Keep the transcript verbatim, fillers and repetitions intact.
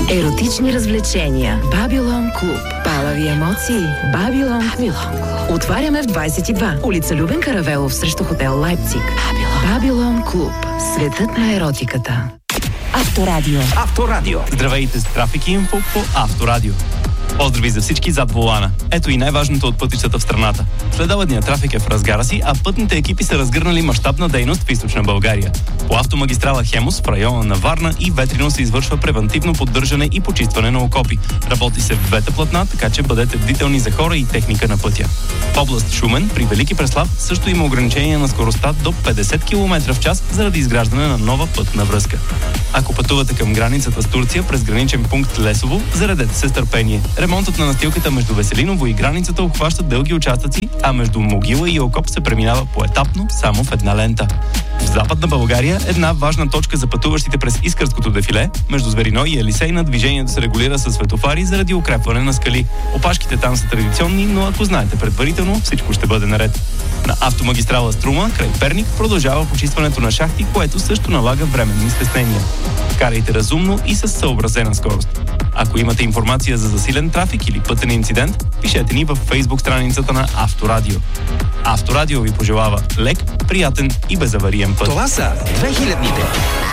Еротични развлечения. Бабилон клуб. Палави емоции. Бабилон клуб. Отваряме в двайсет и два. Улица Любен Каравелов срещу хотел Лайпциг. Бабилон клуб. Светът на еротиката. Авторадио. Авторадио. Здравейте с Трафик Инфо по Авторадио. Поздрави за всички зад волана. Ето и най-важното от пътищата в страната. Следобедният трафик е в разгара си, а пътните екипи са разгърнали мащабна дейност в източна България. По автомагистрала Хемус в района на Варна и Ветрино се извършва превантивно поддържане и почистване на окопи. Работи се в двете платна, така че бъдете бдителни за хора и техника на пътя. В област Шумен, при Велики Преслав, също има ограничение на скоростта до петдесет километра в час заради изграждане на нова пътна връзка. Ако пътувате към границата с Турция през граничен пункт Лесово, заредете се с търпение. Ремонтът на настилката между Веселиново и границата обхваща дълги участъци, а между Могила и Окоп се преминава поетапно само в една лента. В Западна България една важна точка за пътуващите през Искърското дефиле, между Зверино и Елисейна, движението се регулира с светофари заради укрепване на скали. Опашките там са традиционни, но ако знаете предварително, всичко ще бъде наред. На автомагистрала Струма, край Перник, продължава почистването на шахти, което също налага временни стеснения. Карайте разумно и с съобразена скорост. Ако имате информация за засилен трафик или пътен инцидент, пишете ни във Фейсбук страницата на Авторадио. Авторадио ви пожелава лек, приятен и безавариен път. Това са две хилядните.